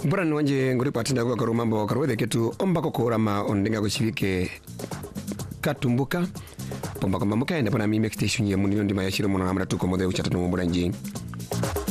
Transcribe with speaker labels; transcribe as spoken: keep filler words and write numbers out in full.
Speaker 1: Mbona wanje nguri patinda kwa karumambo karwethe ketu ombako korama ondinga kuchivike katumbuka pomba kwa mamuka enda pana mime station ya munino ndima ya shiro mwana amra tuko modhe uchata no mbura nji